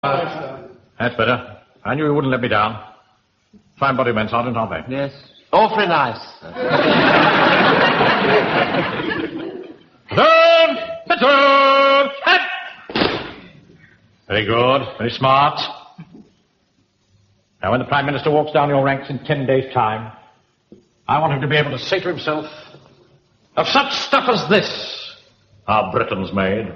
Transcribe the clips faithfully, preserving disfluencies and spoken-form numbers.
Uh, that's better. I knew you wouldn't let me down. Fine body men, Sergeant, aren't they? Yes. Awfully nice. Platoon! Platoon! Head! Very good. Very smart. Now, when the Prime Minister walks down your ranks in ten days' time, I want him to be able to say to himself, of such stuff as this are Britons made.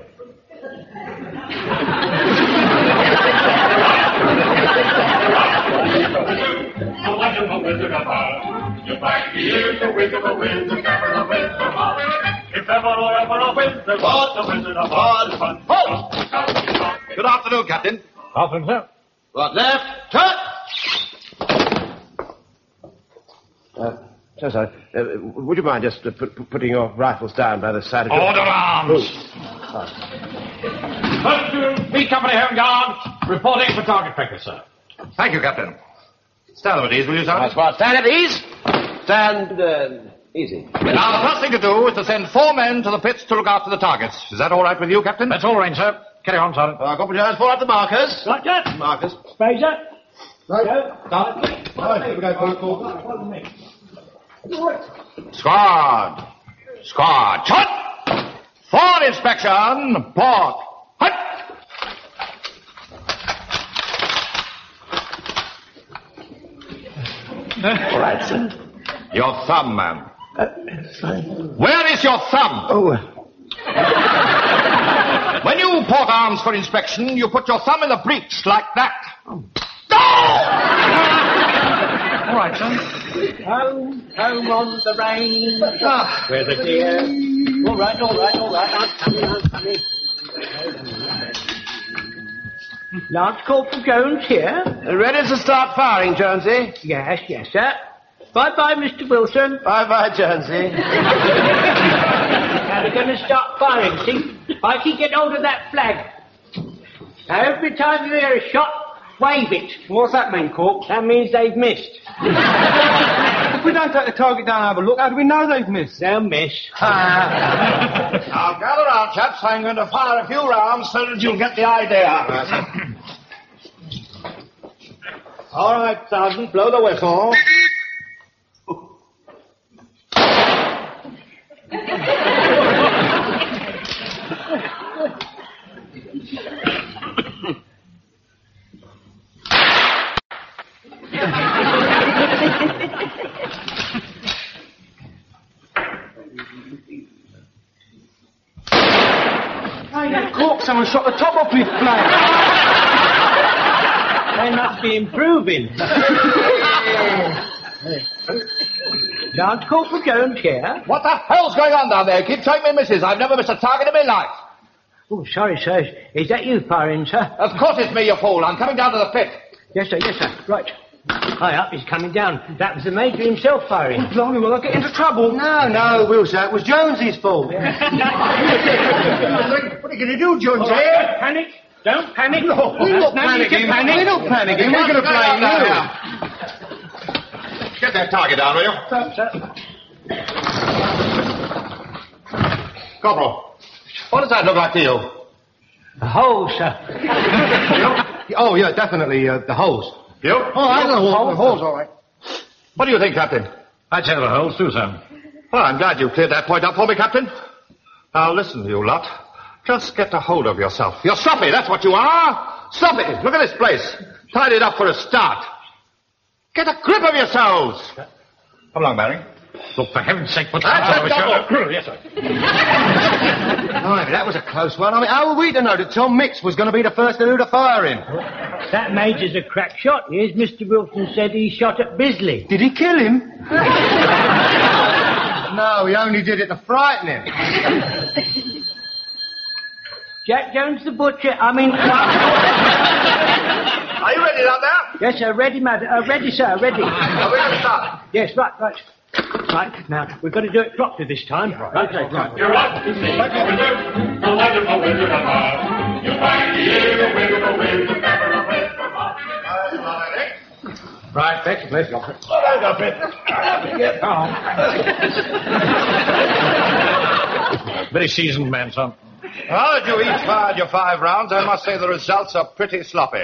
A wonderful Wizard of Oz. You find he is the Wizard of Wizard, never a Wizard of Oz. If ever or ever a Wizard was the Wizard of Oz. Fun. Halt! Good afternoon, Captain. Afternoon, sir. What left? Turn! Uh, so sorry. Uh, would you mind just uh, put, putting your rifles down by the side of your... Order arms! Platoon, B Company Home Guard, reporting for target practice, sir. Thank you, Captain. Stand at ease, will you, Sergeant? That's what. Stand at ease. Stand uh, easy. Now, the first thing to do is to send four men to the pits to look after the targets. Is that all right with you, Captain? That's all right, sir. Carry on, Sergeant. Uh, Corporal Jones, pull out the markers. Roger. Markers. Fraser. Right. Start. Right, here we go, Corporal. Squad. Squad. Shot! For inspection. Port. Hut! All right, sir. Your thumb, man. Uh, fine. Where is your thumb? Oh, When you port arms for inspection, you put your thumb in the breech like that. Oh. Go! All right, son. Home, home on the range. Ah, Where's the dear? All right, all right, all right. I'm coming, I'm coming. Lance Corporal Jones here. ready to start firing, Jonesy? Yes, yes, sir. Bye-bye, Mister Wilson. Bye-bye, Jonesy. Now we're going to start firing, see? I can get hold of that flag. Now, every time you hear a shot, wave it. What's that mean, Corp? That means they've missed. If we don't take the target down and have a look, how do we know they've missed? They'll miss. Now, gather round, chaps. I'm going to fire a few rounds so that you'll get the idea. All right, Sergeant, blow the whistle. Hey, Corp, someone shot the top off his flag. They must be improving. Lance Corporal Jones here. What the hell's going on down there? Keep track of me, missus. I've never missed a target in my life. Oh, sorry, sir. Is that you firing, sir? Of course it's me, you fool. I'm coming down to the pit. Yes, sir, yes, sir. Right. High up, he's coming down. That was the Major himself firing. Blimey, will I get into trouble? No, no, Wilson, it was Jonesy's fault. What are you going to do, Jones? Don't panic. Don't panic. No, we're not panicking. We're not panicking. We're going to blame you. Get that target down, will you? Sir, sir. Corporal, what does that look like to you? A hole, sir. Oh, yeah, definitely, uh, the hose. You? Oh, I know, the hose, all right. What do you think, Captain? I'd say there are holes too, sir. Well, I'm glad you cleared that point up for me, Captain. Now, listen, you lot. Just get a hold of yourself. You're sloppy, that's what you are. Sloppy. Look at this place. Tied it up for a start. Get a grip of yourselves. Come along, Barry. Look, for heaven's sake, put That's some a double. Yes, sir. Blimey, that was a close one. I mean, how were we to know that Tom Mix was going to be the first to do the firing? That Major's a crack shot. Here's Mister Wilson said he shot at Bisley. Did he kill him? No, he only did it to frighten him. Jack Jones the butcher. I mean... Are you ready down there? Yes, sir. Ready, madam. Uh, ready, sir. Ready. Now, we're going to start. Yes, right, right. Right, now, we've got to do it properly this time. Right, right, right. You're right. A wonderful Wizard of Oz. You find he is a Wizard of Wizard, never a Wizard of Oz. Right, thank you, please. Got it. Oh. Very seasoned man, son. Now that you each fired your five rounds, I must say the results are pretty sloppy.